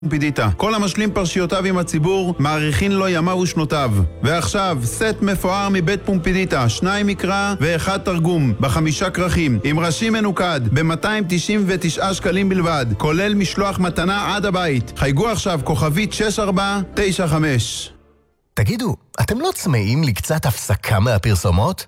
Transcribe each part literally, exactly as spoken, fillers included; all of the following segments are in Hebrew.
פומפידיטה. כל המשלים פרשיותיו עם הציבור, מעריכין לו ימיו ושנותיו. ועכשיו, סט מפואר מבית פומפידיטה, שניים מקרא ואחד תרגום, בחמישה כרכים, עם ראשי מנוקד, ב-מאתיים תשעים ותשעה שקלים בלבד, כולל משלוח מתנה עד הבית. חייגו עכשיו, כוכבית שש ארבע תשע חמש. תגידו, אתם לא צמאים לקצת הפסקה מהפרסומות?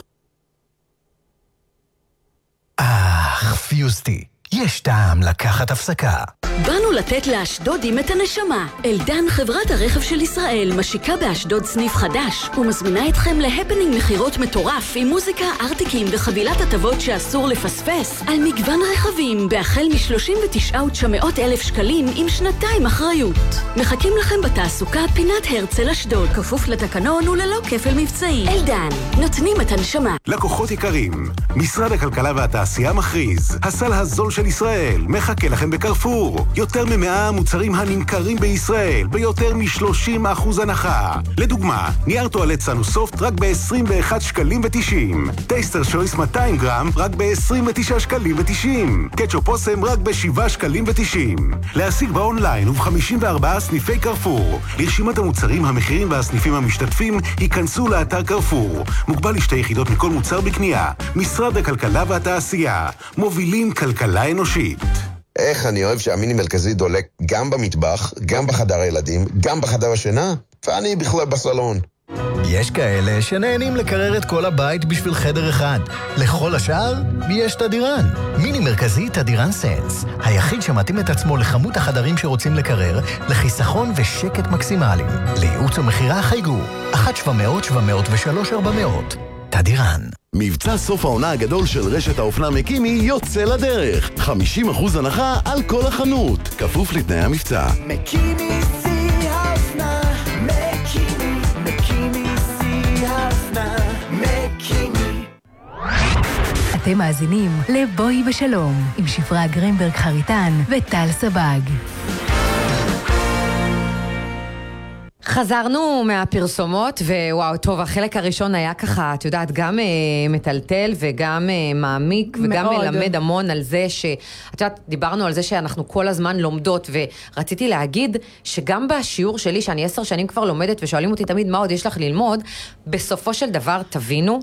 אך, פיוסטי, יש טעם לקחת הפסקה. באנו לתת לאשדודים את הנשמה. אלדן, חברת הרכב של ישראל, משיקה באשדוד סניף חדש ומזמינה אתכם להפנינג מחירות מטורף עם מוזיקה, ארטיקים וחבילת הטבות שאסור לפספס על מגוון רכבים בהחל מ-שלושים ותשעה מיליון תשע מאות אלף שקלים עם שנתיים אחריות. מחכים לכם בתעסוקה פינת הרצל אשדוד, כפוף לתקנון וללא כפל מבצעי. אלדן, נותנים את הנשמה. לקוחות יקרים, משרד הכלכלה והתעשייה מכריז, הסל הזול של ישראל מחכה לכם בקרפור. יותר ממאה מוצרים הנמכרים בישראל ביותר מ-שלושים אחוז הנחה. לדוגמה, נייר טואלט סנוסופט רק ב-עשרים ואחד שקלים ותשעים. טייסטר שויס מאתיים גרם רק ב-עשרים ותשעה שקלים ותשעים. קטשופ אוסם רק ב-שבעה שקלים ותשעים. להשיג באונליין וב-חמישים וארבעה סניפי קרפור. לרשימת המוצרים, המחירים והסניפים המשתתפים, היכנסו לאתר קרפור. מוגבל לשתי יחידות מכל מוצר בקנייה. משרד הכלכלה והתעשייה. מובילים כלכלה אנושית. איך אני אוהב שהמיני מרכזי דולק גם במטבח, גם בחדר הילדים, גם בחדר השינה, ואני בכלל בסלון. יש כאלה שנהנים לקרר את כל הבית בשביל חדר אחד. לכל השאר, יש תדירן. מיני מרכזי תדירן סנס. היחיד שמתאים את עצמו לכמות החדרים שרוצים לקרר, לחיסכון ושקט מקסימליים. לייעוץ ומחירה חייגו. אחת שבע מאות שבע מאות ושלוש ארבע מאות. תדירן. מבצע סוף העונה הגדול של רשת האופנה מקימי יוצא לדרך. חמישים אחוז הנחה על כל החנות. כפוף לתנאי המבצע. מקימי שיא האופנה. מקימי, מקימי שיא האופנה. מקימי. אתם מאזינים לבואי בשלום עם שפרה גרינברג חריטן וטל סבג. חזרנו מהפרסומות, ווואו, טוב, החלק הראשון היה ככה, את יודעת, גם אה, מטלטל וגם אה, מעמיק, וגם מאוד. מלמד המון על זה ש... את יודעת, דיברנו על זה שאנחנו כל הזמן לומדות, ורציתי להגיד שגם בשיעור שלי, שאני עשר שנים כבר לומדת, ושואלים אותי תמיד מה עוד יש לך ללמוד, בסופו של דבר תבינו,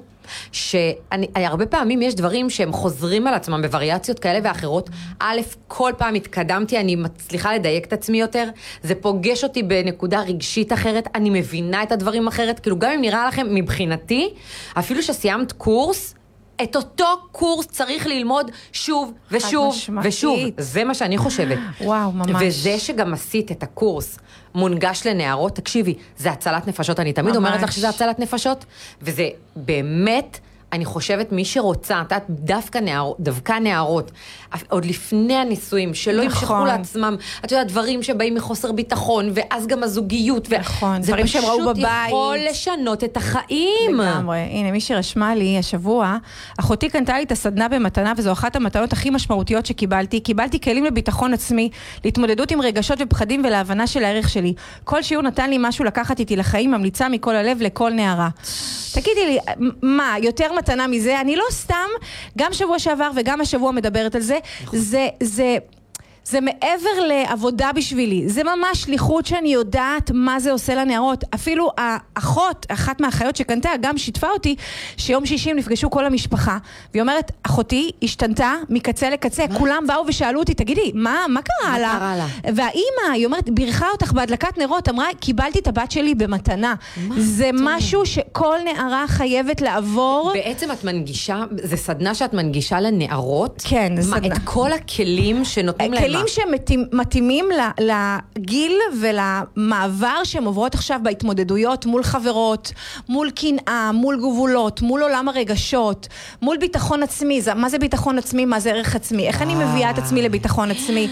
שאני, הרבה פעמים יש דברים שהם חוזרים על עצמם בווריאציות כאלה ואחרות. א', כל פעם התקדמתי, אני מצליחה לדייק את עצמי יותר, זה פוגש אותי בנקודה רגשית אחרת, אני מבינה את הדברים אחרת, כאילו גם אם נראה לכם מבחינתי, אפילו שסיימת קורס, את אותו קורס צריך ללמוד שוב ושוב ושוב. זה מה שאני חושבת. וואו, ממש. וזה שגם עשית את הקורס מונגש לנערות, תקשיבי, זה הצלת נפשות. אני תמיד ממש. אומרת לך שזה הצלת נפשות, וזה באמת, אני חושבת מי שרוצה, את דווקא נערות, דווקא נערות, עוד לפני הניסויים, שלא ימשכו נכון. לעצמם, את יודעת, דברים שבאים מחוסר ביטחון, ואז גם הזוגיות, נכון, דברים שהם ראו בבית. זה פשוט יכול לשנות את החיים. לגמרי. הנה, מי שרשמה לי השבוע, אחותי קנתה לי את הסדנה במתנה, וזו אחת המתנות הכי משמעותיות שקיבלתי. קיבלתי כלים לביטחון עצמי, להתמודדות עם רגשות ופחדים ולהבנה של הערך שלי. כל שיעור נתן לי משהו לקחת איתי לחיים, ממליצה מכל הלב לכל נערה. תגידי לי, מה, יותר מתנה מזה? אני לא סתם, גם שבוע שעבר וגם השבוע מדברת על זה, זה, זה, זה מעבר לעבודה בשבילי, זה ממש שליחות שאני יודעת מה זה עושה לנערות. אפילו האחות, אחת מהאחיות שקנתה, גם שיתפה אותי, שיום שישים נפגשו כל המשפחה, והיא אומרת, אחותי השתנתה מקצה לקצה, כולם באו ושאלו אותי, תגידי, מה, מה קרה לה? והאימא, היא אומרת, בירכה אותך בהדלקת נרות, אמרה, קיבלתי את הבת שלי במתנה. זה משהו שכל נערה חייבת לעבור. בעצם את מנגישה, זה סדנה שאת מנגישה לנערות? כן, זה סדנה. את כל הכלים שנותנים להם כלים שמתאימים לגיל ולמעבר שהן עוברות עכשיו בהתמודדויות מול חברות, מול קנאה, מול גבולות, מול עולם הרגשות, מול ביטחון עצמי. מה זה ביטחון עצמי? מה זה ערך עצמי? איך אני מביאה את עצמי לביטחון עצמי?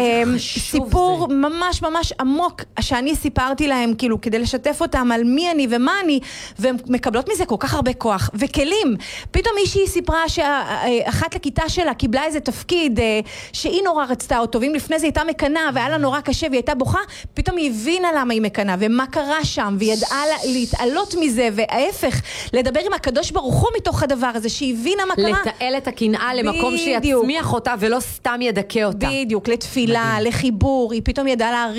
סיפור ממש ממש עמוק שאני סיפרתי להם, כאילו, כדי לשתף אותם על מי אני ומה אני, והן מקבלות מזה כל כך הרבה כוח. וכלים. פתאום מישהי סיפרה שאחת לכיתה שלה קיבלה איזה תפקיד שהיא נורא רצתה אותו, טובים, לפני זה הייתה מקנה, והיה לה נורא קשה, והיא הייתה בוכה, פתאום היא הבינה למה היא מקנה, ומה קרה שם, והיא ידעה להתעלות מזה, וההפך, לדבר עם הקדוש ברוך הוא מתוך הדבר הזה, שהיא הבינה מה קרה. לתעל את הקנאה למקום שיצמיח אותה, ולא סתם ידכא אותה. בדיוק, לתפילה, לחיבור, היא פתאום ידעה